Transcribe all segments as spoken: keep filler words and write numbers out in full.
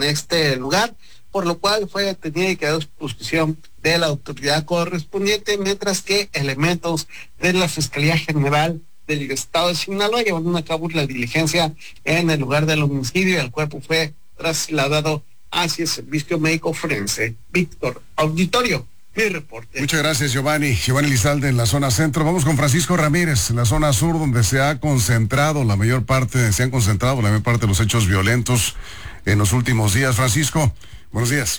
este lugar, por lo cual fue detenida y quedó a disposición de la autoridad correspondiente, mientras que elementos de la Fiscalía General del Estado de Sinaloa llevaron a cabo la diligencia en el lugar del homicidio y el cuerpo fue trasladado hacia el servicio médico forense. Víctor, auditorio, mi reporte. Muchas gracias, Giovanni. Giovanni Lizalde en la zona centro. Vamos con Francisco Ramírez en la zona sur, donde se ha concentrado la mayor parte, se han concentrado la mayor parte de los hechos violentos en los últimos días. Francisco, buenos días.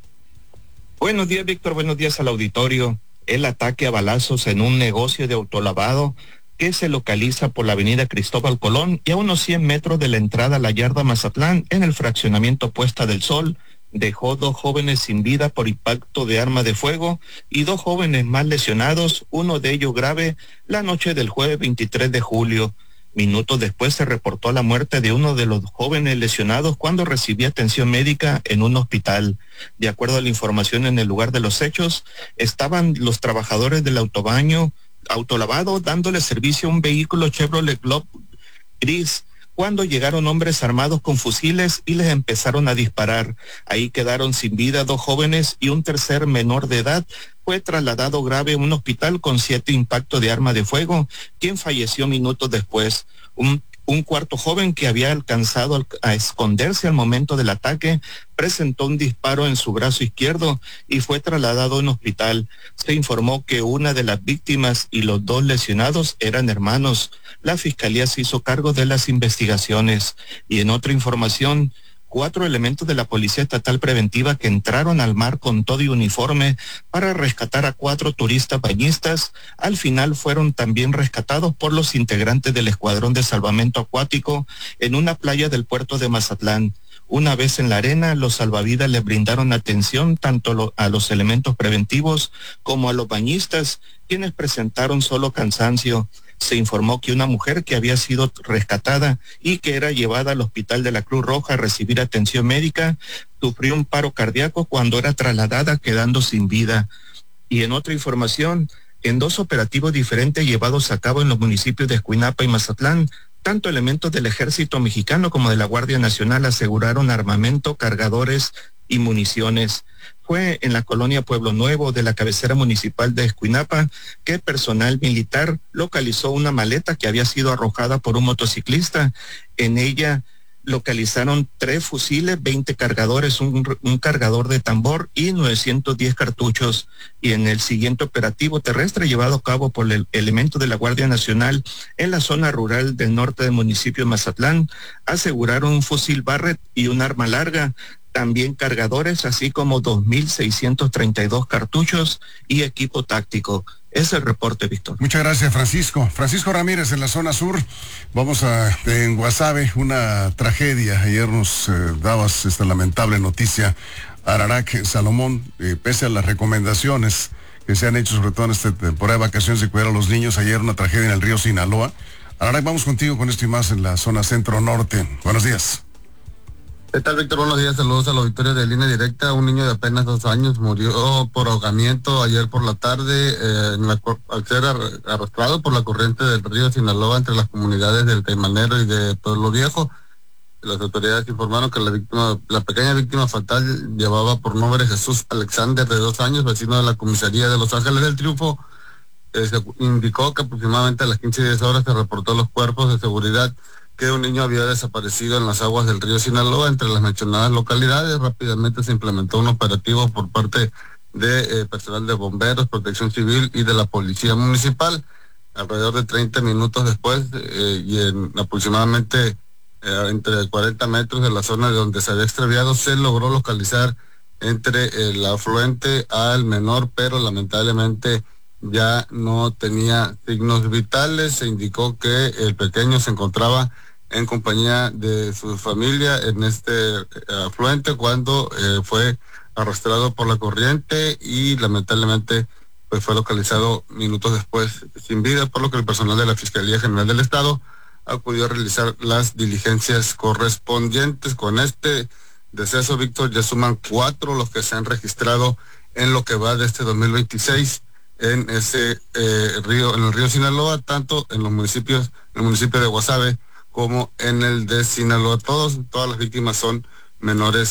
Buenos días, Víctor. Buenos días al auditorio. El ataque a balazos en un negocio de autolavado que se localiza por la avenida Cristóbal Colón y a unos cien metros de la entrada a la yarda Mazatlán, en el fraccionamiento Puesta del Sol, dejó dos jóvenes sin vida por impacto de arma de fuego y dos jóvenes más lesionados, uno de ellos grave, la noche del jueves veintitrés de julio. Minutos después se reportó la muerte de uno de los jóvenes lesionados cuando recibía atención médica en un hospital. De acuerdo a la información en el lugar de los hechos, estaban los trabajadores del autobaño autolavado dándole servicio a un vehículo Chevrolet Globe gris, cuando llegaron hombres armados con fusiles y les empezaron a disparar. Ahí quedaron sin vida dos jóvenes y un tercer menor de edad fue trasladado grave a un hospital con siete impactos de arma de fuego, quien falleció minutos después. Un Un cuarto joven que había alcanzado a esconderse al momento del ataque presentó un disparo en su brazo izquierdo y fue trasladado a un hospital. Se informó que una de las víctimas y los dos lesionados eran hermanos. La fiscalía se hizo cargo de las investigaciones. Y en otra información, cuatro elementos de la Policía Estatal Preventiva que entraron al mar con todo y uniforme para rescatar a cuatro turistas bañistas, al final fueron también rescatados por los integrantes del Escuadrón de Salvamento Acuático en una playa del puerto de Mazatlán. Una vez en la arena, los salvavidas les brindaron atención tanto lo, a los elementos preventivos como a los bañistas, quienes presentaron solo cansancio. Se informó que una mujer que había sido rescatada y que era llevada al hospital de la Cruz Roja a recibir atención médica, sufrió un paro cardíaco cuando era trasladada, quedando sin vida. Y en otra información, en dos operativos diferentes llevados a cabo en los municipios de Escuinapa y Mazatlán, tanto elementos del Ejército Mexicano como de la Guardia Nacional aseguraron armamento, cargadores y municiones. Fue en la colonia Pueblo Nuevo de la cabecera municipal de Escuinapa que personal militar localizó una maleta que había sido arrojada por un motociclista. En ella localizaron tres fusiles, veinte cargadores, un, un cargador de tambor y novecientos diez cartuchos. Y en el siguiente operativo terrestre llevado a cabo por el elemento de la Guardia Nacional en la zona rural del norte del municipio de Mazatlán, aseguraron un fusil Barrett y un arma larga, también cargadores, así como dos mil seiscientos treinta y dos cartuchos y equipo táctico. Es el reporte, Víctor. Muchas gracias, Francisco. Francisco Ramírez en la zona sur. Vamos a, en Guasave, una tragedia. Ayer nos eh, dabas esta lamentable noticia. Ararac Salomón, eh, pese a las recomendaciones que se han hecho, sobre todo en esta temporada de vacaciones, de cuidar a los niños, ayer una tragedia en el río Sinaloa. Ararac, vamos contigo con esto y más en la zona centro-norte. Buenos días. ¿Qué tal, Víctor? Buenos días, saludos a la auditorio de Línea Directa. Un niño de apenas dos años murió por ahogamiento ayer por la tarde eh, en la, al ser arrastrado por la corriente del río Sinaloa entre las comunidades del Caimanero y de Pueblo Viejo. Las autoridades informaron que la víctima, la pequeña víctima fatal llevaba por nombre Jesús Alexander, de dos años, vecino de la comisaría de Los Ángeles del Triunfo. Eh, se indicó que aproximadamente a las quince y diez horas se reportó los cuerpos de seguridad que un niño había desaparecido en las aguas del río Sinaloa entre las mencionadas localidades. Rápidamente se implementó un operativo por parte de eh, personal de bomberos, protección civil y de la policía municipal. Alrededor de treinta minutos después eh, y en aproximadamente eh, entre cuarenta metros de la zona de donde se había extraviado, se logró localizar entre el afluente al menor, pero lamentablemente ya no tenía signos vitales. Se indicó que el pequeño se encontraba en compañía de su familia en este afluente cuando eh, fue arrastrado por la corriente y lamentablemente pues fue localizado minutos después sin vida, por lo que el personal de la Fiscalía General del Estado acudió a realizar las diligencias correspondientes. Con este deceso, Víctor, ya suman cuatro los que se han registrado en lo que va de este dos mil veintiséis en ese eh, río, en el río Sinaloa, tanto en los municipios, en el municipio de Guasave como en el de Sinaloa. Todos, todas las víctimas son menores